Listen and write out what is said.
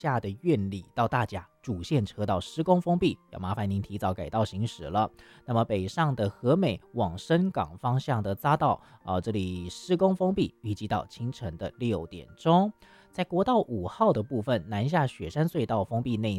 下的院里到大甲主线车道施工封闭，要麻烦您提早改道行驶了。那么北上的和美往深港方向的匝道这里施工封闭，预计到清晨的6点钟。在国道5号的部分，南下雪山隧道封闭内